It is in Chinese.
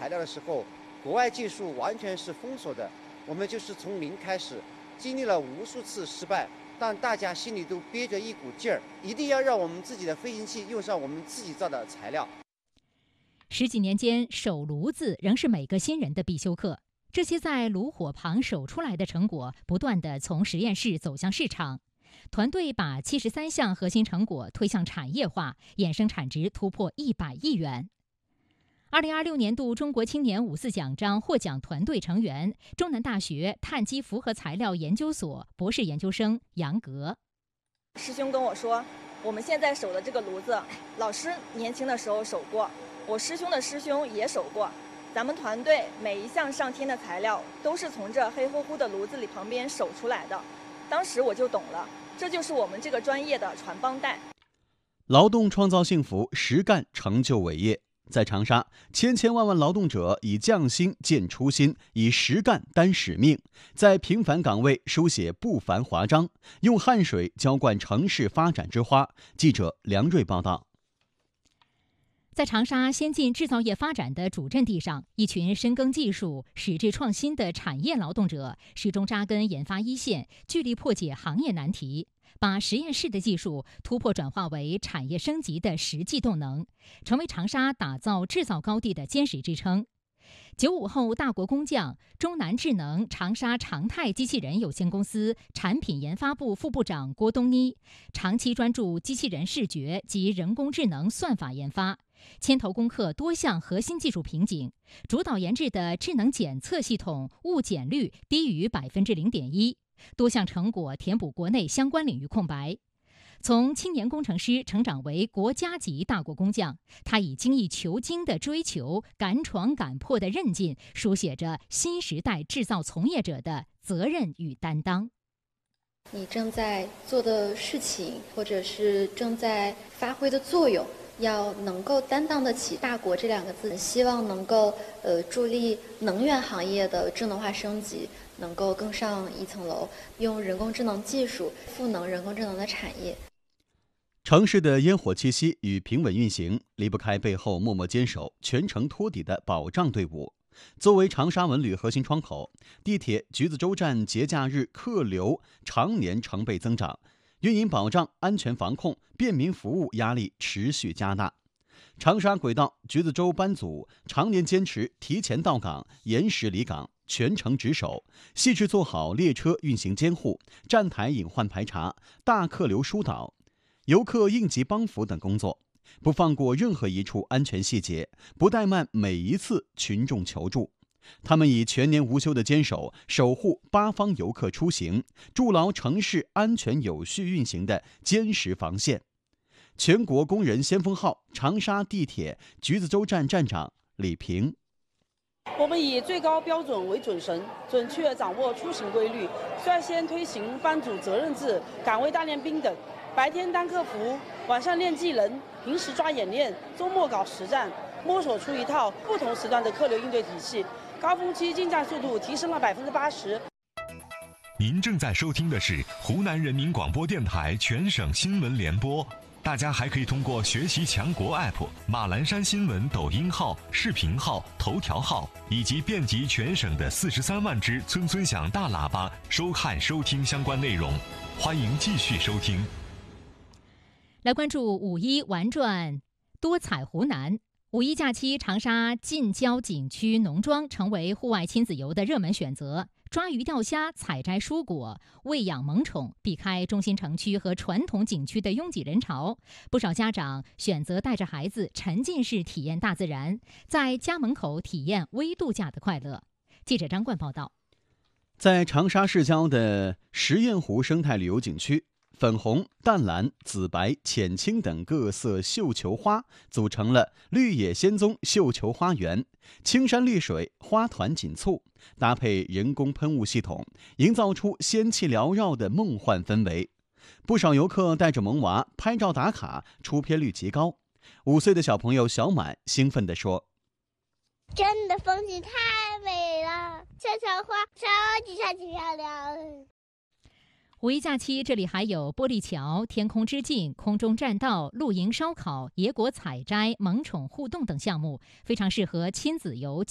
材料的时候，国外技术完全是封锁的，我们就是从零开始，经历了无数次失败，但大家心里都憋着一股劲儿，一定要让我们自己的飞行器用上我们自己造的材料。 10几年间，手炉子仍是每个新人的必修课。这些在炉火旁手出来的成果，不断地从实验室走向市场。团队把73项核心成果推向产业化，衍生产值突破100亿元。2026年度中国青年54奖章获奖团队成员，中南大学碳基复合材料研究所博士研究生杨格。 师兄跟我说，我们现在手的这个炉子，老师年轻的时候手过，我师兄的师兄也手过。咱们团队每一项上天的材料都是从这黑乎乎的炉子里旁边手出来的。当时我就懂了，这就是我们这个专业的传帮带。 劳动创造幸福，实干成就伟业。在长沙，千千万万劳动者以匠心见初心，以实干担使命，在平凡岗位书写不凡华章，用汗水浇灌城市发展之花。记者梁瑞报道。 在长沙先进制造业发展的主阵地上，一群深耕技术、矢志创新的产业劳动者始终扎根研发一线，聚力破解行业难题，把实验室的技术突破转化为产业升级的实际动能，成为长沙打造制造高地的坚实支撑。95后大国工匠、中南智能长沙常态机器人有限公司产品研发部副部长郭东妮，长期专注机器人视觉及人工智能算法研发，牵头攻克多项核心技术瓶颈，主导研制的智能检测系统误检率低于0.1%，多项成果填补国内相关领域空白。从青年工程师成长为国家级大国工匠，他以精益求精的追求、敢闯敢破的韧劲，书写着新时代制造从业者的责任与担当。 你正在做的事情，或者是正在发挥的作用，要能够担当得起大国这2个字，希望能够助力能源行业的智能化升级，能够更上一层楼，用人工智能技术赋能人工智能的产业。 城市的烟火气息与平稳运行，离不开背后默默坚守、全程托底的保障队伍。作为长沙文旅核心窗口，地铁橘子洲站节假日客流常年成倍增长，运营保障、安全防控、便民服务压力持续加大。长沙轨道橘子洲班组常年坚持提前到岗、延时离岗，全程值守，细致做好列车运行监护、站台隐患排查、大客流疏导、游客应急帮扶等工作，不放过任何一处安全细节，不怠慢每一次群众求助。他们以全年无休的坚守，守护8方游客出行，筑牢城市安全有序运行的坚实防线。全国工人先锋号长沙地铁橘子洲站站长李平： 我们以最高标准为准绳，准确掌握出行规律，率先推行班组责任制、岗位大练兵等，白天当客服，晚上练技能，平时抓演练，周末搞实战，摸索出一套不同时段的客流应对体系，高峰期进站速度提升了80%。 您正在收听的是湖南人民广播电台全省新闻联播。大家还可以通过学习强国 App、马栏山新闻抖音号、视频号、头条号以及遍及全省的43万只村村响大喇叭收看收听相关内容。欢迎继续收听。 来关注5·1玩转多彩湖南。5·1假期，长沙近郊景区农庄成为户外亲子游的热门选择。抓鱼钓虾、采摘蔬果、喂养萌宠，避开中心城区和传统景区的拥挤人潮。不少家长选择带着孩子沉浸式体验大自然，在家门口体验微度假的快乐。记者张冠报道。 在长沙市郊的石堰湖生态旅游景区，粉红、淡蓝、紫白、浅青等各色绣球花组成了绿野仙踪绣球花园，青山绿水，花团锦簇，搭配人工喷雾系统，营造出仙气缭绕的梦幻氛围。不少游客带着萌娃拍照打卡，出片率极高。5岁的小朋友小满兴奋地说：“ 真的风景太美了，这场花超级漂亮。 5·1假期，这里还有玻璃桥、天空之镜、空中栈道、露营烧烤、野果采摘、萌宠互动等项目，非常适合亲子游。